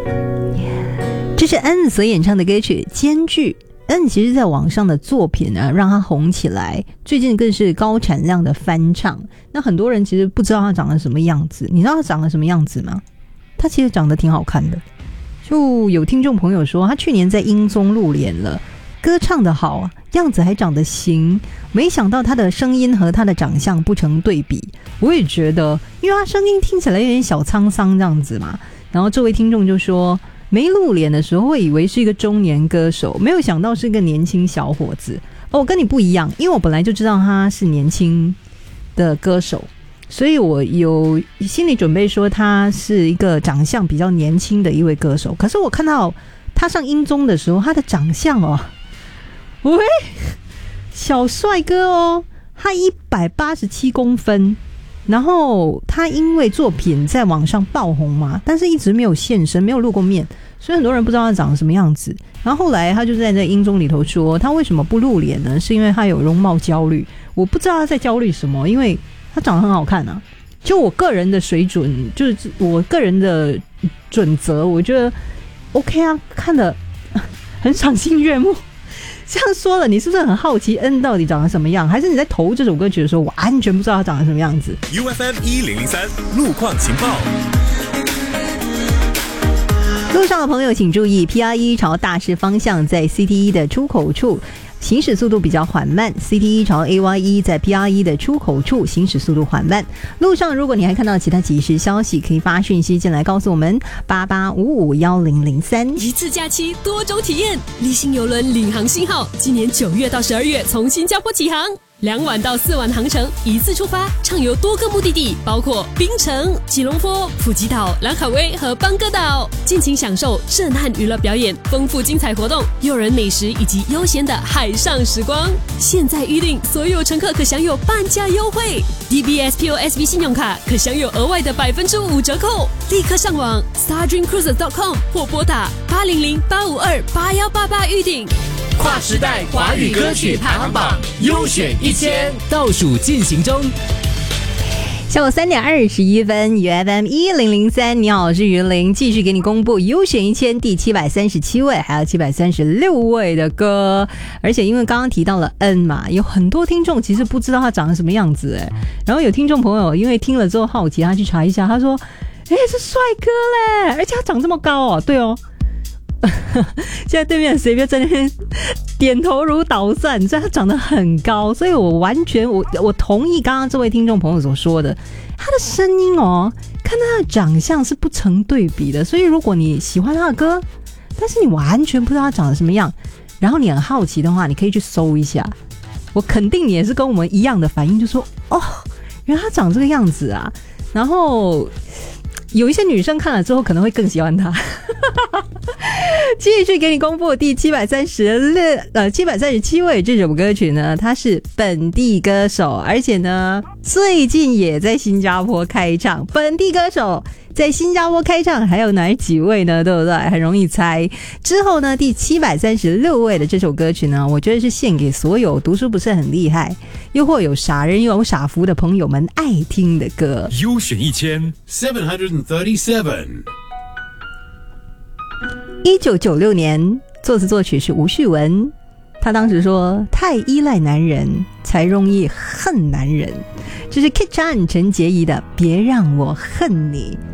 这是恩所演唱的歌曲《间距》。恩其实在网上的作品呢，让他红起来，最近更是高产量的翻唱。那很多人其实不知道他长得什么样子，你知道他长得什么样子吗？他其实长得挺好看的。就有听众朋友说，他去年在音综露脸了，歌唱得好，样子还长得行，没想到他的声音和他的长相不成对比。我也觉得，因为他声音听起来有点小沧桑这样子嘛。然后这位听众就说，没露脸的时候会以为是一个中年歌手，没有想到是一个年轻小伙子。我跟你不一样，因为我本来就知道他是年轻的歌手，所以我有心理准备说他是一个长相比较年轻的一位歌手。可是我看到他上音综的时候，他的长相喂，小帅哥哦，他187公分，然后他因为作品在网上爆红嘛，但是一直没有现身，没有露过面，所以很多人不知道他长什么样子。然后后来他就在这音综里头说，他为什么不露脸呢？是因为他有容貌焦虑。我不知道他在焦虑什么，因为他长得很好看啊。就我个人的水准，就是我个人的准则，我觉得 OK 啊，看得很赏心悦目。这样说了，你是不是很好奇恩到底长得什么样？还是你在投这首歌曲的时候，我完全不知道他长得什么样子 ？UFM 1003路况情报。 路上的朋友请注意 ，PR1 朝大势方向在 CT1 的出口处行驶速度比较缓慢， CT1 朝 AY1 在 PR1 的出口处行驶速度缓慢。路上如果你还看到其他即时消息，可以发讯息进来告诉我们88551003。 一次假期多种体验，立新邮轮领航信号今年9月到12月从新加坡起航，2晚到4晚航程，一次出发，畅游多个目的地，包括槟城、吉隆坡、普吉岛、兰卡威和邦哥岛，尽情享受震撼娱乐表演、丰富精彩活动、诱人美食以及悠闲的海上时光。现在预订，所有乘客可享有半价优惠 ，DBS POSB 信用卡可享有额外的5%折扣。立刻上网 stardreamcruises.com 或拨打800-852-8188预订。 跨时代华语歌曲排行榜优选1000倒数进行中。 下午3点21分 ，UFM 1003，你好，我是于玲，继续给你公布优选1000第737位，还有736位的歌。而且因为刚刚提到了恩嘛，有很多听众其实不知道他长得什么样子然后有听众朋友因为听了之后好奇，他去查一下，他说：“是帅哥嘞，而且他长这么高对哦。”现在对面谁别在那边点头如捣蒜，所以他长得很高，所以我完全我同意刚刚这位听众朋友所说的，他的声音看他的长相是不成对比的，所以如果你喜欢他的歌，但是你完全不知道他长得什么样，然后你很好奇的话，你可以去搜一下，我肯定你也是跟我们一样的反应，就说原来他长这个样子啊，然后有一些女生看了之后可能会更喜欢他。继续给你公布第737位，这首歌曲呢，它是本地歌手，而且呢最近也在新加坡开唱。本地歌手在新加坡开唱还有哪几位呢？对不对？很容易猜。之后呢，第736位的这首歌曲呢，我觉得是献给所有读书不是很厉害，又或有傻人又有傻福的朋友们爱听的歌。 优选 737。 1996年，作词作曲是吴旭文。他当时说：“太依赖男人，才容易恨男人。”这是 Kit Chan 陈洁仪的《别让我恨你》。